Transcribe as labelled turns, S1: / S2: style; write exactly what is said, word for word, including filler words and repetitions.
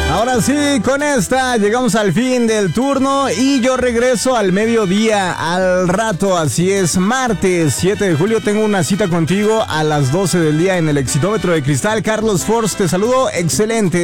S1: Ahora sí, con esta llegamos al fin del turno y yo regreso al mediodía, al rato, así es, martes siete de julio, tengo una cita contigo a las doce del día en el Exitómetro de Cristal. Carlos Force, te saludo, excelente.